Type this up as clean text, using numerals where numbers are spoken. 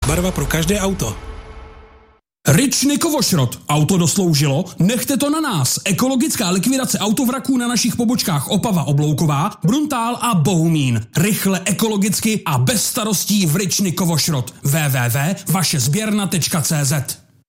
Barva pro každé auto. Ryčny Kovošrot. Auto dosloužilo? Nechte to na nás. Ekologická likvidace autovraků na našich pobočkách Opava Oblouková, Bruntál a Bohumín. Rychle, ekologicky a bez starostí v Ryčny Kovošrot. www.vašezběrna.cz